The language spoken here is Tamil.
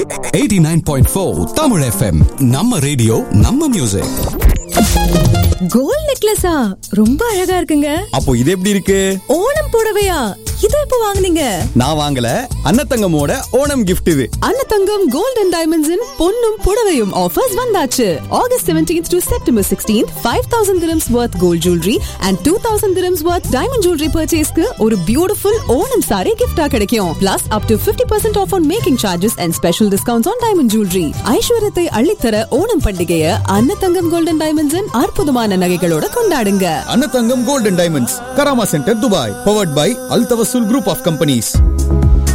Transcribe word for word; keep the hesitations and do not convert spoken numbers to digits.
Eighty nine point four Tamil FM. நம்ம ரேடியோ நம்ம மியூசிக். கோல்ட் நெக்லஸா ரொம்ப அழகா இருக்குங்க. அப்போ இது எப்படி இருக்கு? ஓணம் புடவையா? இத எப்ப வாங்குனீங்க? நான் வாங்கல, அன்னத்தங்கமோட ஓணம் gift இது. அன்னதங்கம் கோல்ட் அண்ட் டைமண்ட்ஸின் பொன்னும் புடவையும் ஆஃபர்ஸ் வந்தாச்சு. August seventeenth to September sixteenth, five thousand dirhams worth gold jewelry and two thousand dirhams worth diamond jewelry purchaseக்கு ஒரு பியூட்டிஃபுல் ஓணம் saree gift-ஆ கிடைக்கும். Plus up to fifty percent off on making charges and special discounts on diamond jewelry. ஐஸ்வர்யத்தை அள்ளித்தர ஓணம் பண்டிகையை அன்னதங்கம் கோல்ட் அண்ட் டைமண்ட்ஸின் அற்புதமான நகைகளோட கொண்டாடுங்க. Annathangam gold and diamonds, Karama centre, Dubai. Powered by Al Tawassul Group of Companies.